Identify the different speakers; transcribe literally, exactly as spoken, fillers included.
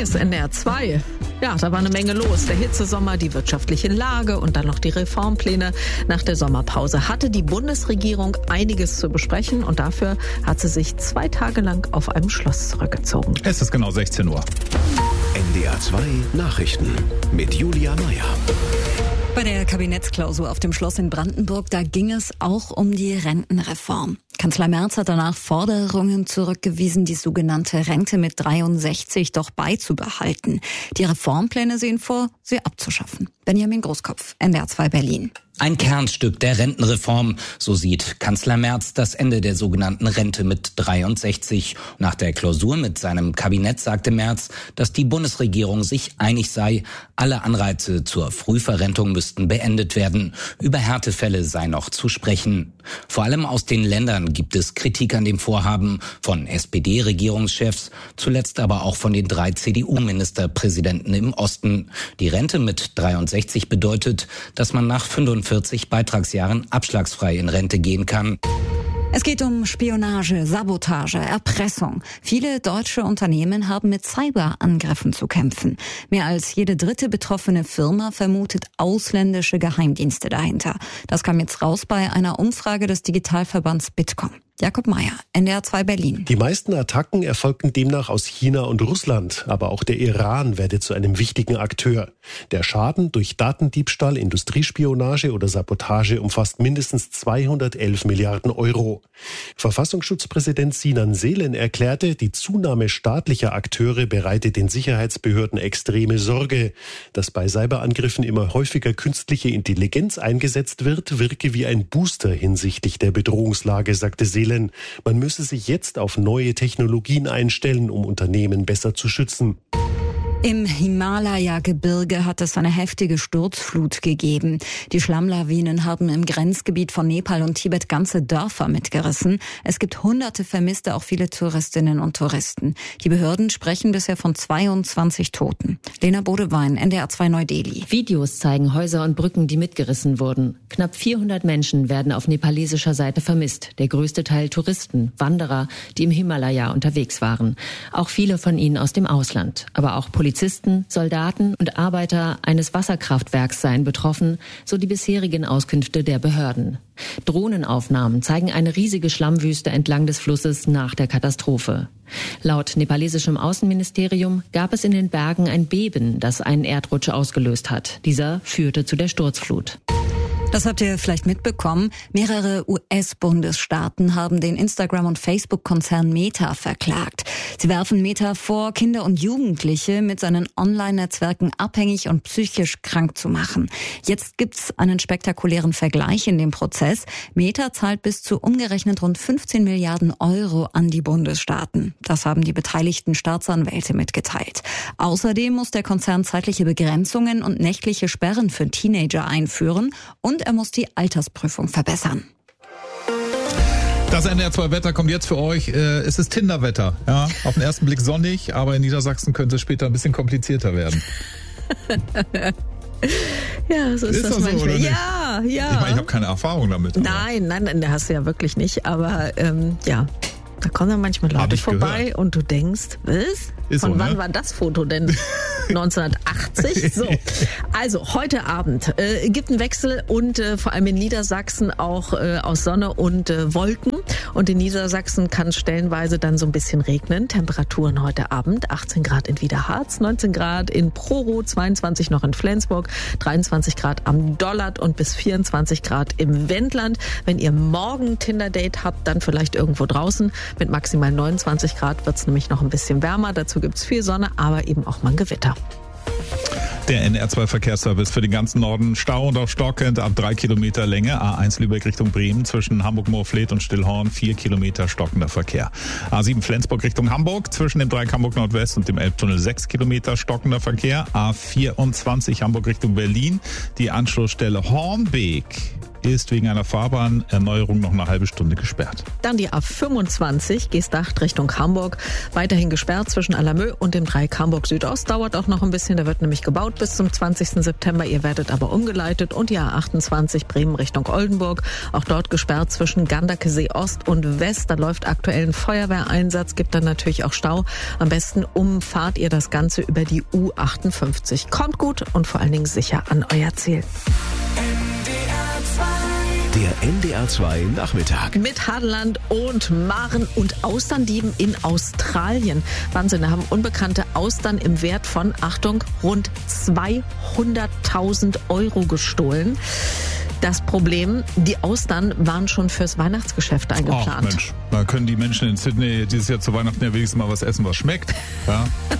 Speaker 1: Neues, N D R zwei. Ja, da war eine Menge los. Der Hitzesommer, die wirtschaftliche Lage und dann noch die Reformpläne. Nach der Sommerpause hatte die Bundesregierung einiges zu besprechen und dafür hat sie sich zwei Tage lang auf einem Schloss zurückgezogen.
Speaker 2: Es ist genau sechzehn Uhr.
Speaker 3: N D R zwei Nachrichten mit Julia Meyer.
Speaker 4: Bei der Kabinettsklausur auf dem Schloss in Brandenburg, da ging es auch um die Rentenreform. Kanzler Merz hat danach Forderungen zurückgewiesen, die sogenannte Rente mit dreiundsechzig doch beizubehalten. Die Reformpläne sehen vor, sie abzuschaffen. Benjamin Großkopf, N D R zwei Berlin.
Speaker 5: Ein Kernstück der Rentenreform, so sieht Kanzler Merz das Ende der sogenannten Rente mit dreiundsechzig. Nach der Klausur mit seinem Kabinett sagte Merz, dass die Bundesregierung sich einig sei, alle Anreize zur Frühverrentung müssten beendet werden. Über Härtefälle sei noch zu sprechen. Vor allem aus den Ländern gibt es Kritik an dem Vorhaben von S P D-Regierungschefs, zuletzt aber auch von den drei C D U-Ministerpräsidenten im Osten. Die Rente mit dreiundsechzig bedeutet, dass man nach fünfundvierzig Beitragsjahren abschlagsfrei in Rente gehen kann.
Speaker 4: Es geht um Spionage, Sabotage, Erpressung. Viele deutsche Unternehmen haben mit Cyberangriffen zu kämpfen. Mehr als jede dritte betroffene Firma vermutet ausländische Geheimdienste dahinter. Das kam jetzt raus bei einer Umfrage des Digitalverbands Bitkom. Jakob Meyer, N D R zwei Berlin.
Speaker 6: Die meisten Attacken erfolgten demnach aus China und Russland, aber auch der Iran werde zu einem wichtigen Akteur. Der Schaden durch Datendiebstahl, Industriespionage oder Sabotage umfasst mindestens zweihundertelf Milliarden Euro. Verfassungsschutzpräsident Sinan Selen erklärte, die Zunahme staatlicher Akteure bereite den Sicherheitsbehörden extreme Sorge. Dass bei Cyberangriffen immer häufiger künstliche Intelligenz eingesetzt wird, wirke wie ein Booster hinsichtlich der Bedrohungslage, sagte Selen. Man müsse sich jetzt auf neue Technologien einstellen, um Unternehmen besser zu schützen.
Speaker 4: Im Himalaya-Gebirge hat es eine heftige Sturzflut gegeben. Die Schlammlawinen haben im Grenzgebiet von Nepal und Tibet ganze Dörfer mitgerissen. Es gibt hunderte Vermisste, auch viele Touristinnen und Touristen. Die Behörden sprechen bisher von zweiundzwanzig Toten. Lena Bodewein, N D R zwei Neu-Delhi.
Speaker 7: Videos zeigen Häuser und Brücken, die mitgerissen wurden. Knapp vierhundert Menschen werden auf nepalesischer Seite vermisst. Der größte Teil Touristen, Wanderer, die im Himalaya unterwegs waren. Auch viele von ihnen aus dem Ausland. Aber auch Polizisten, Soldaten und Arbeiter eines Wasserkraftwerks seien betroffen, so die bisherigen Auskünfte der Behörden. Drohnenaufnahmen zeigen eine riesige Schlammwüste entlang des Flusses nach der Katastrophe. Laut nepalesischem Außenministerium gab es in den Bergen ein Beben, das einen Erdrutsch ausgelöst hat. Dieser führte zu der Sturzflut.
Speaker 4: Das habt ihr vielleicht mitbekommen. Mehrere U S-Bundesstaaten haben den Instagram- und Facebook-Konzern Meta verklagt. Sie werfen Meta vor, Kinder und Jugendliche mit seinen Online-Netzwerken abhängig und psychisch krank zu machen. Jetzt gibt's einen spektakulären Vergleich in dem Prozess. Meta zahlt bis zu umgerechnet rund fünfzehn Milliarden Euro an die Bundesstaaten. Das haben die beteiligten Staatsanwälte mitgeteilt. Außerdem muss der Konzern zeitliche Begrenzungen und nächtliche Sperren für Teenager einführen und er muss die Altersprüfung verbessern.
Speaker 2: Das N D R zwei Wetter kommt jetzt für euch. Es ist Tinder-Wetter. Ja, auf den ersten Blick sonnig, aber in Niedersachsen könnte es später ein bisschen komplizierter werden.
Speaker 1: Ja, so ist, ist das, das manchmal.
Speaker 2: So,
Speaker 1: ja, ja.
Speaker 2: Ich meine, ich habe keine Erfahrung damit.
Speaker 1: Nein, nein, nein, da hast du ja wirklich nicht. Aber ähm, ja, da kommen dann manchmal Leute vorbei gehört. Und du denkst, was?
Speaker 2: Ist
Speaker 1: Von
Speaker 2: so,
Speaker 1: wann
Speaker 2: ne?
Speaker 1: war das Foto denn? neunzehnhundertachtzig? So, also heute Abend äh, gibt einen Wechsel und äh, vor allem in Niedersachsen auch äh, aus Sonne und äh, Wolken. Und in Niedersachsen kann stellenweise dann so ein bisschen regnen. Temperaturen heute Abend, achtzehn Grad in Wiederharz, neunzehn Grad in Proro, zweiundzwanzig noch in Flensburg, dreiundzwanzig Grad am Dollard und bis vierundzwanzig Grad im Wendland. Wenn ihr morgen Tinder-Date habt, dann vielleicht irgendwo draußen. Mit maximal neunundzwanzig Grad wird es nämlich noch ein bisschen wärmer. Dazu gibt es viel Sonne, aber eben auch mal ein Gewitter.
Speaker 2: Der N R zwei Verkehrsservice für den ganzen Norden. Stau und auch stockend ab drei Kilometer Länge. A eins Lübeck Richtung Bremen zwischen Hamburg-Moorfleet und Stillhorn. vier Kilometer stockender Verkehr. A sieben Flensburg Richtung Hamburg zwischen dem Dreieck Hamburg Nordwest und dem Elbtunnel. sechs Kilometer stockender Verkehr. A vierundzwanzig Hamburg Richtung Berlin. Die Anschlussstelle Hornbeek ist wegen einer Fahrbahnerneuerung noch eine halbe Stunde gesperrt.
Speaker 1: Dann die A fünfundzwanzig, Geesthacht Richtung Hamburg. Weiterhin gesperrt zwischen Alamö und dem Dreieck Hamburg Südost. Dauert auch noch ein bisschen, da wird nämlich gebaut bis zum zwanzigsten September. Ihr werdet aber umgeleitet. Und die A achtundzwanzig Bremen Richtung Oldenburg. Auch dort gesperrt zwischen Ganderkesee Ost und West. Da läuft aktuell ein Feuerwehreinsatz, gibt dann natürlich auch Stau. Am besten umfahrt ihr das Ganze über die U achtundfünfzig. Kommt gut und vor allen Dingen sicher an euer Ziel.
Speaker 3: Der N D R zwei Nachmittag.
Speaker 1: Mit Hadeland und Maren und Austerndieben in Australien. Wahnsinn, da haben unbekannte Austern im Wert von, Achtung, rund zweihunderttausend Euro gestohlen. Das Problem, die Austern waren schon fürs Weihnachtsgeschäft eingeplant.
Speaker 2: Ach Mensch, da können die Menschen in Sydney dieses Jahr zu Weihnachten ja wenigstens mal was essen, was schmeckt. Ja.